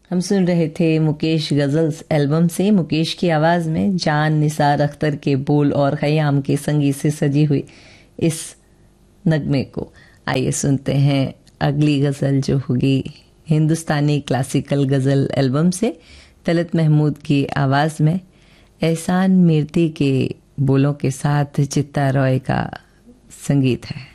हम सुन रहे थे मुकेश गज़ल्स एल्बम से मुकेश की आवाज़ में जान निसार अख्तर के बोल और खयाम के संगीत से सजी हुई इस नगमे को। आइए सुनते हैं अगली गज़ल जो होगी हिंदुस्तानी क्लासिकल गज़ल एल्बम से तलत महमूद की आवाज़ में एहसान मीरती के बोलों के साथ चित्ता रॉय का संगीत है।